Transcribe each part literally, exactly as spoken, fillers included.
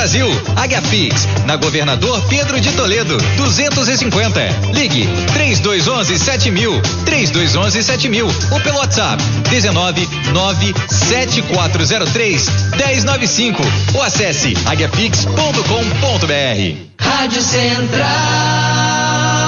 Brasil. Agapix, na Governador Pedro de Toledo, duzentos e cinquenta. Ligue três dois um um sete mil, três dois um um sete mil ou pelo WhatsApp dezenove nove sete quatro zero três um zero nove cinco ou acesse agapix ponto com ponto br. Rádio Central.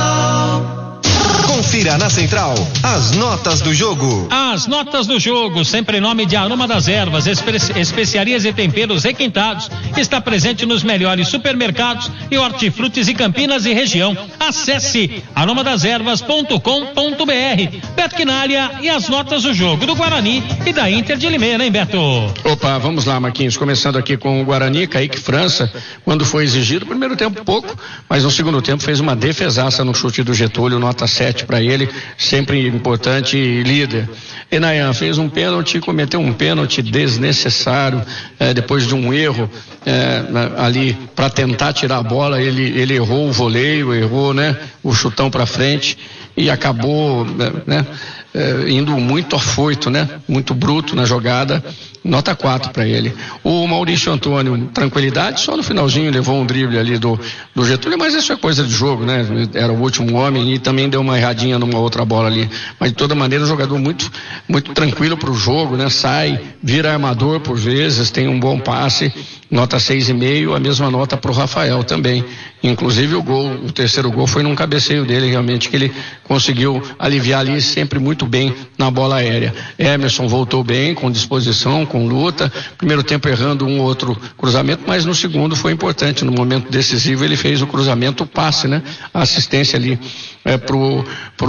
Confira na Central as notas do jogo. As notas do jogo, sempre em nome de Aroma das Ervas, espe- especiarias e temperos requintados. Está presente nos melhores supermercados e hortifrutis e Campinas e região. Acesse aroma das ervas ponto com ponto br. Beto Quinalha e as notas do jogo do Guarani e da Inter de Limeira, hein, Beto? Opa, vamos lá, Marquinhos. Começando aqui com o Guarani, Kaique França, quando foi exigido, primeiro tempo pouco, mas no segundo tempo fez uma defesaça no chute do Getúlio, nota sete para ele, sempre importante e líder. Enayan fez um pênalti, cometeu um pênalti desnecessário, eh, depois de um erro eh, ali para tentar tirar a bola, ele, ele errou o voleio, errou, né, o chutão para frente e acabou, né, eh, indo muito afoito, né, muito bruto na jogada. Nota quatro para ele. O Maurício Antônio, tranquilidade, só no finalzinho levou um drible ali do, do Getúlio, mas isso é coisa de jogo, né? Era o último homem e também deu uma erradinha numa outra bola ali. Mas de toda maneira, um jogador muito, muito tranquilo pro jogo, né? Sai, vira armador por vezes, tem um bom passe, nota seis e meio, a mesma nota pro Rafael também. Inclusive o gol, o terceiro gol foi num cabeceio dele, realmente, que ele conseguiu aliviar ali sempre muito bem na bola aérea. Emerson voltou bem, com disposição, com luta, primeiro tempo errando um ou outro cruzamento, mas no segundo foi importante, no momento decisivo ele fez o cruzamento, o passe, né? A assistência ali é, pro,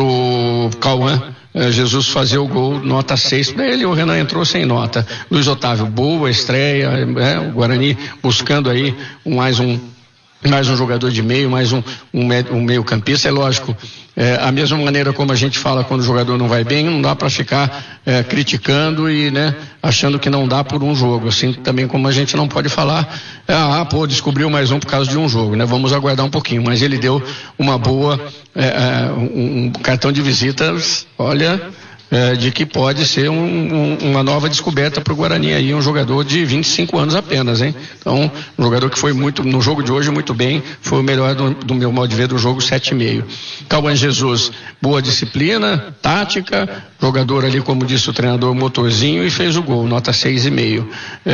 pro Cauã é, Jesus fazer o gol, nota seis para ele. O Renan entrou sem nota. Luiz Otávio, boa estreia, é, o Guarani buscando aí um, mais um mais um jogador de meio, mais um, um, um meio campista, é lógico, é, a mesma maneira como a gente fala quando o jogador não vai bem, não dá para ficar é, criticando e, né, achando que não dá por um jogo, assim também como a gente não pode falar, é, ah, pô, descobriu mais um por causa de um jogo, né, vamos aguardar um pouquinho, mas ele deu uma boa, é, é, um, um cartão de visitas, olha, É, de que pode ser um, um, uma nova descoberta para o Guarani aí, um jogador de vinte e cinco anos apenas, hein? Então, um jogador que foi muito, no jogo de hoje, muito bem, foi o melhor do, do meu modo de ver do jogo, sete e meio. Cauã Jesus, boa disciplina, tática, jogador ali, como disse o treinador, motorzinho, e fez o gol, nota seis e meio.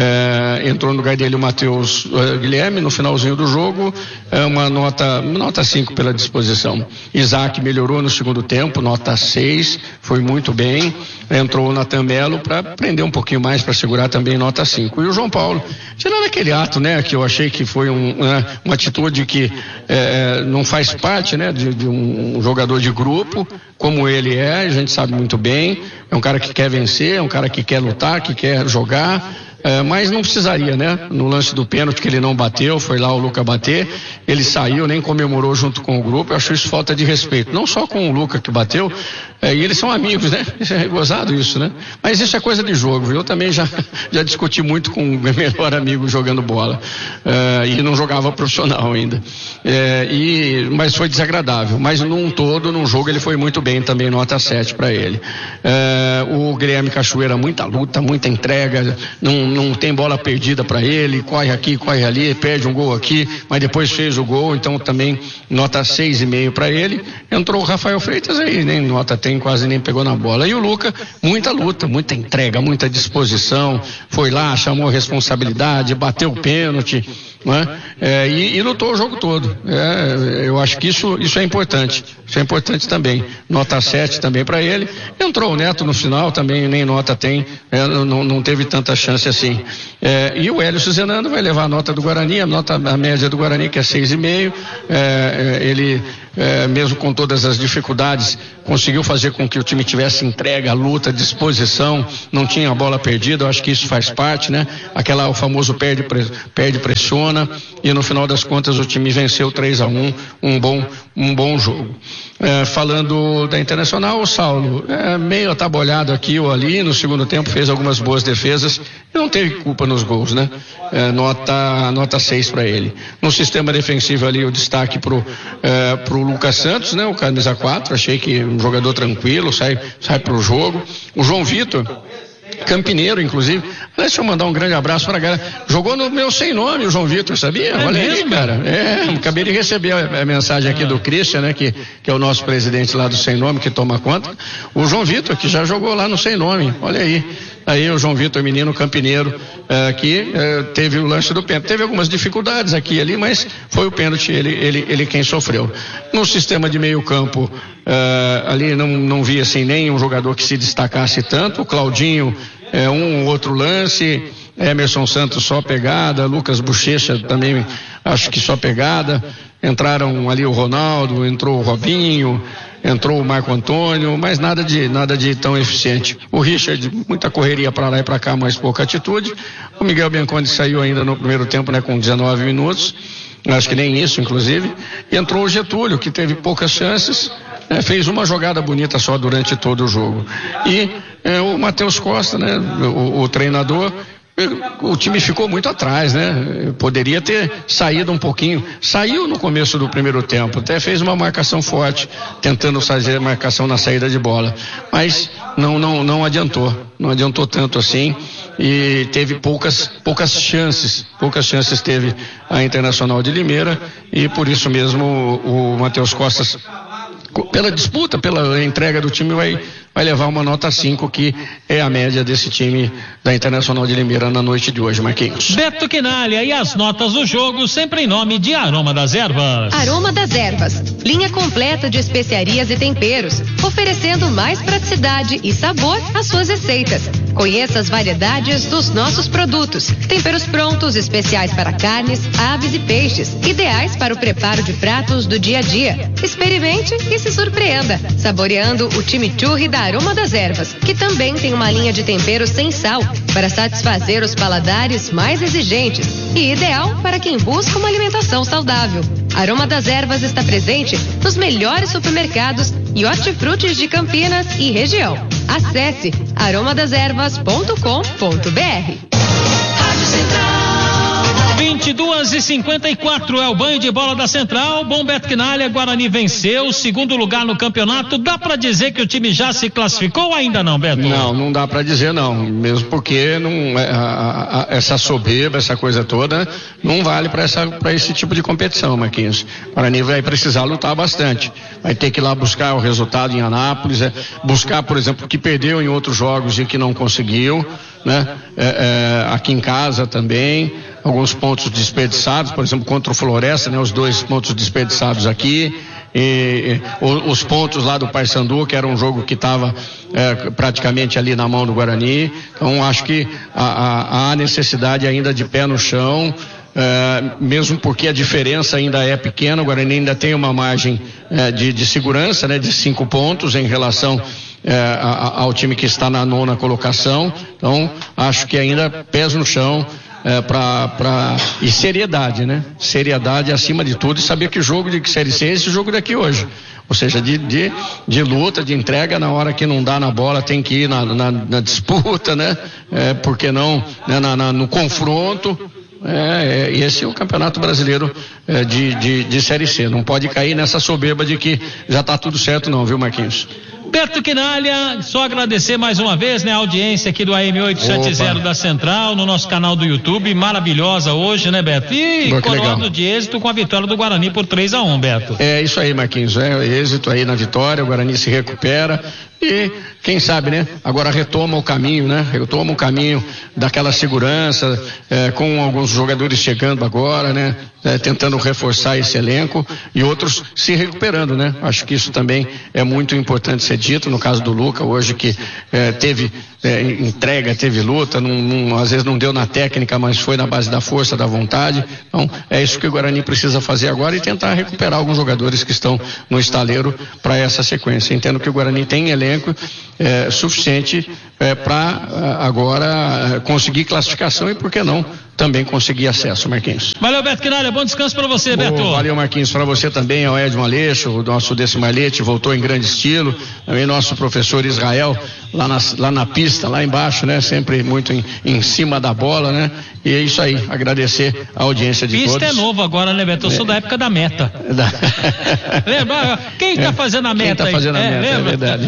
É, entrou no lugar dele o Matheus uh, Guilherme, no finalzinho do jogo, é uma nota, nota cinco pela disposição. Isaac melhorou no segundo tempo, nota seis, foi muito bem. Entrou o Natan Melo para prender um pouquinho mais, para segurar também nota cinco. E o João Paulo, tirando aquele ato, né, que eu achei que foi um, né, uma atitude que é, não faz parte, né, de, de um jogador de grupo, como ele é, a gente sabe muito bem, é um cara que quer vencer, é um cara que quer lutar, que quer jogar. É, mas não precisaria, né? No lance do pênalti que ele não bateu, foi lá o Luca bater, ele saiu, nem comemorou junto com o grupo. Eu acho isso falta de respeito, não só com o Luca que bateu, é, e eles são amigos, né? Isso é gozado isso, né? Mas isso é coisa de jogo, viu? Eu também já, já discuti muito com o meu melhor amigo jogando bola, é, e não jogava profissional ainda, é, e, mas foi desagradável, mas num todo, num jogo ele foi muito bem também, nota sete para ele. É, o Guilherme Cachoeira, muita luta, muita entrega, não não tem bola perdida para ele, corre aqui, corre ali, perde um gol aqui, mas depois fez o gol, então também nota seis e meio para ele. Entrou o Rafael Freitas aí, nem nota tem, quase nem pegou na bola. E o Luca, muita luta, muita entrega, muita disposição, foi lá, chamou a responsabilidade, bateu o pênalti, né? É, e, e lutou o jogo todo. É, eu acho que isso, isso é importante, isso é importante também. Nota sete também para ele. Entrou o Neto no final, também nem nota tem, é, não, não teve tanta chance assim. É, e o Hélio Zenando vai levar a nota do Guarani, a nota, a média do Guarani, que é seis e meio. É, ele, é, mesmo com todas as dificuldades, conseguiu fazer com que o time tivesse entrega, luta, disposição, não tinha a bola perdida. Eu acho que isso faz parte, né? Aquela, o famoso perde, perde, pressiona, e no final das contas o time venceu três a um, um bom, um bom jogo. É, falando da Internacional, o Saulo, é, meio atabolhado aqui ou ali, no segundo tempo fez algumas boas defesas e não teve culpa nos gols, né? É, nota, nota seis para ele. No sistema defensivo ali, o destaque pro, é, pro Lucas Santos, né? O camisa quatro, achei que um jogador tranquilo, sai, sai pro jogo. O João Vitor Campineiro, inclusive. Deixa eu mandar um grande abraço para a galera. Jogou no meu sem nome, o João Vitor, sabia? É Olha mesmo, aí, cara. É, acabei de receber a, a mensagem aqui do Christian, né? Que, que é o nosso presidente lá do Sem Nome, que toma conta. O João Vitor, que já jogou lá no Sem Nome. Olha aí. Aí o João Vitor, menino campineiro, eh, que eh, teve o lance do pênalti. Teve algumas dificuldades aqui e ali, mas foi o pênalti, ele, ele, ele quem sofreu. No sistema de meio campo, eh, ali não, não vi assim nem um jogador que se destacasse tanto. O Claudinho, eh, um outro lance, Emerson Santos só pegada, Lucas Bochecha também acho que só pegada. Entraram ali o Ronaldo, entrou o Robinho, entrou o Marco Antônio, mas nada de nada de tão eficiente. O Richard, muita correria para lá e para cá, mas pouca atitude. O Miguel Bianconi saiu ainda no primeiro tempo, né, com dezenove minutos, acho que nem isso, inclusive. E entrou o Getúlio, que teve poucas chances, né, fez uma jogada bonita só durante todo o jogo. E é, o Matheus Costa, né, o, o treinador, o time ficou muito atrás, né? Poderia ter saído um pouquinho. Saiu no começo do primeiro tempo, até fez uma marcação forte, tentando fazer a marcação na saída de bola. Mas não, não, não adiantou. Não adiantou tanto assim. E teve poucas, poucas chances. Poucas chances teve a Internacional de Limeira. E por isso mesmo o, o Matheus Costas, pela disputa, pela entrega do time, vai, vai levar uma nota cinco, que é a média desse time da Internacional de Limeira na noite de hoje, Marquinhos. Beto Quinalha e as notas do jogo, sempre em nome de Aroma das Ervas. Aroma das Ervas, linha completa de especiarias e temperos, oferecendo mais praticidade e sabor às suas receitas. Conheça as variedades dos nossos produtos. Temperos prontos, especiais para carnes, aves e peixes, ideais para o preparo de pratos do dia a dia. Experimente e se surpreenda, saboreando o chimichurri da Aroma das Ervas, que também tem uma linha de temperos sem sal, para satisfazer os paladares mais exigentes e ideal para quem busca uma alimentação saudável. Aroma das Ervas está presente nos melhores supermercados e hortifrutis de Campinas e região. Acesse aroma das ervas ponto com ponto br. Rádio Central. vinte e duas e cinquenta e quatro é o banho de bola da Central. Bom, Beto Quinalha, Guarani venceu, segundo lugar no campeonato. Dá pra dizer que o time já se classificou ou ainda não, Beto? Não, não dá pra dizer não, mesmo porque não, a, a, a, essa soberba, essa coisa toda, não vale pra, essa, pra esse tipo de competição, Marquinhos. O Guarani vai precisar lutar bastante, vai ter que ir lá buscar o resultado em Anápolis, é, buscar, por exemplo, o que perdeu em outros jogos e que não conseguiu, né? É, é, aqui em casa também, alguns pontos desperdiçados, por exemplo, contra o Floresta, né? Os dois pontos desperdiçados aqui, e, e os pontos lá do Paysandu, que era um jogo que estava é, praticamente ali na mão do Guarani. Então acho que há, há necessidade ainda de pé no chão, é, mesmo porque a diferença ainda é pequena. O Guarani ainda tem uma margem é, de, de segurança, né? De cinco pontos em relação É, a, ao time que está na nona colocação. Então acho que ainda pés no chão, é, pra, pra, e seriedade, né? Seriedade acima de tudo, e saber que o jogo de Série C é esse jogo daqui hoje, ou seja, de, de, de luta, de entrega. Na hora que não dá na bola tem que ir na, na, na disputa, né? É, por que não, né? na, na, no confronto. É, é, esse é o Campeonato Brasileiro é, de, de, de Série C. Não pode cair nessa soberba de que já está tudo certo não, viu, Marquinhos? Beto Quinalha, só agradecer mais uma vez, né, a audiência aqui do A M oitocentos e setenta da Central, no nosso canal do YouTube, maravilhosa hoje, né, Beto? E Boa, coroado de êxito com a vitória do Guarani por três a um, Beto. É isso aí, Marquinhos, é êxito aí na vitória, o Guarani se recupera e, quem sabe, né, agora retoma o caminho, né, retoma o caminho daquela segurança, é, com alguns jogadores chegando agora, né, é, tentando reforçar esse elenco e outros se recuperando, né, acho que isso também é muito importante ser dito. No caso do Luca hoje, que é, teve é, entrega, teve luta, não, não, às vezes não deu na técnica, mas foi na base da força, da vontade. Então é isso que o Guarani precisa fazer agora e tentar recuperar alguns jogadores que estão no estaleiro para essa sequência. Entendo que o Guarani tem elenco é, suficiente é, para agora conseguir classificação e, por que não, também conseguir acesso, Marquinhos. Valeu, Beto Quinalha, bom descanso para você, Boa, Beto. Valeu, Marquinhos, para você também, ao Edson Aleixo, o nosso Decimalete, voltou em grande estilo, também nosso professor Israel, lá na, lá na pista, lá embaixo, né, sempre muito em, em cima da bola, né, e é isso aí, agradecer a audiência de pista todos. Pista é novo agora, né, Beto? Eu sou é. da época da meta. Da... Lembra? Quem tá fazendo a meta? Quem tá fazendo aí? a meta, é, é verdade.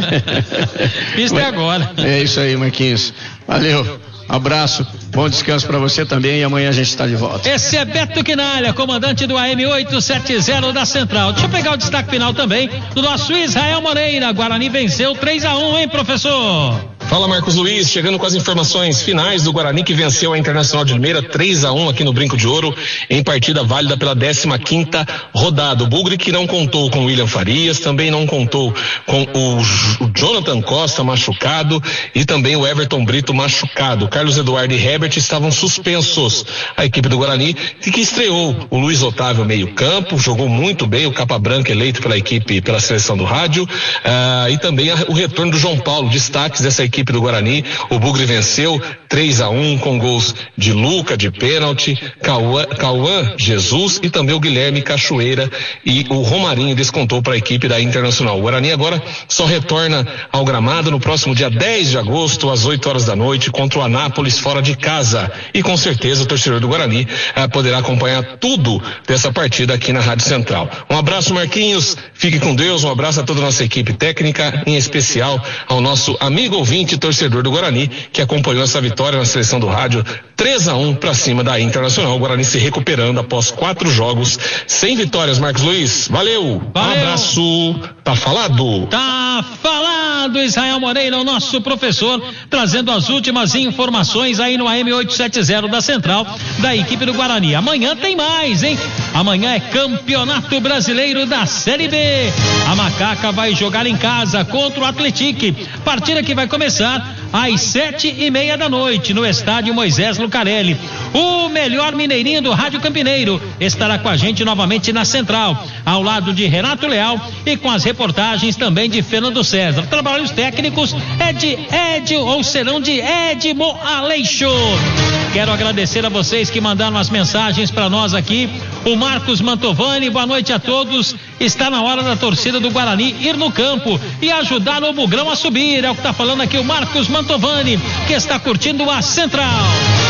Pista é agora. É isso aí, Marquinhos. Valeu. Abraço, bom descanso para você também e amanhã a gente está de volta. Esse é Beto Quinalha, comandante do A M oitocentos e setenta da Central. Deixa eu pegar o destaque final também do nosso Israel Moreira. Guarani venceu três a um, hein, professor? Fala, Marcos Luiz, chegando com as informações finais do Guarani, que venceu a Internacional de Limeira três a um aqui no Brinco de Ouro, em partida válida pela décima quinta rodada. O Bugre, que não contou com o William Farias, também não contou com o, o Jonathan Costa machucado e também o Everton Brito machucado. Carlos Eduardo e Herbert estavam suspensos. A equipe do Guarani, que estreou o Luiz Otávio meio campo, jogou muito bem, o capa branca eleito pela equipe, pela seleção do rádio, ah, e também a, o retorno do João Paulo, destaques dessa equipe do Guarani. O Bugre venceu três a um com gols de Luca de pênalti, Cauã, Cauã Jesus e também o Guilherme Cachoeira, e o Romarinho descontou para a equipe da Internacional. O Guarani agora só retorna ao gramado no próximo dia dez de agosto, às oito horas da noite, contra o Anápolis fora de casa, e com certeza o torcedor do Guarani eh, poderá acompanhar tudo dessa partida aqui na Rádio Central. Um abraço, Marquinhos, fique com Deus, um abraço a toda a nossa equipe técnica, em especial ao nosso amigo ouvinte torcedor do Guarani, que acompanhou essa vitória na seleção do rádio, três a um para cima da Internacional. O Guarani se recuperando após quatro jogos sem vitórias. Marcos Luiz, valeu, valeu. Um abraço, tá falado. Tá falado, Israel Moreira, o nosso professor, trazendo as últimas informações aí no A M oitocentos e setenta da Central, da equipe do Guarani. Amanhã tem mais, hein? Amanhã é Campeonato Brasileiro da Série B. A Macaca vai jogar em casa contra o Atlético. Partida que vai começar às sete e meia da noite no estádio Moisés Lucarelli. O melhor mineirinho do Rádio Campineiro estará com a gente novamente na Central, ao lado de Renato Leal e com as reportagens também de Fernando César. Trabalhos técnicos é de Ed, ou serão de Edmo Aleixo. Quero agradecer a vocês que mandaram as mensagens para nós aqui. O Marcos Mantovani, boa noite a todos. Está na hora da torcida do Guarani ir no campo e ajudar o Bugrão a subir. É o que está falando aqui o Marcos Mantovani, que está curtindo a Central.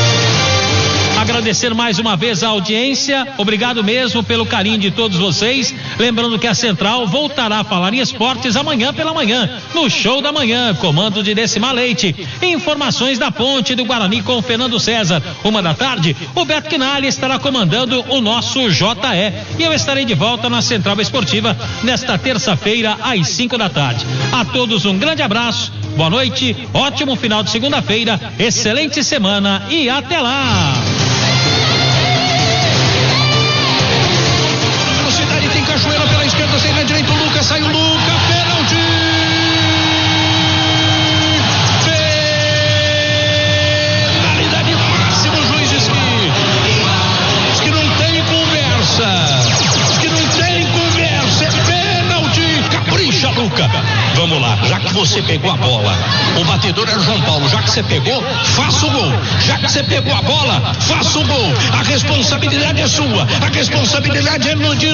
Agradecer mais uma vez a audiência, obrigado mesmo pelo carinho de todos vocês. Lembrando que a Central voltará a falar em esportes amanhã pela manhã, no Show da Manhã, comando de Decima Leite. Informações da Ponte do Guarani com o Fernando César. Uma da tarde, o Beto Quinalha estará comandando o nosso J E. E eu estarei de volta na Central Esportiva nesta terça-feira, às cinco da tarde. A todos um grande abraço, boa noite, ótimo final de segunda-feira, excelente semana e até lá! Cachoeira pela esquerda, sem na direita, o Lucas, sai o Lucas, pênalti! Penalidade máxima, o juiz diz que, diz que não tem conversa, diz que não tem conversa, é pênalti, capricha, Lucas! Vamos lá, já que você pegou a bola, o batedor é o João Paulo, já que você pegou, faça o gol, já que você pegou a bola, faça o gol, a responsabilidade é sua, a responsabilidade é no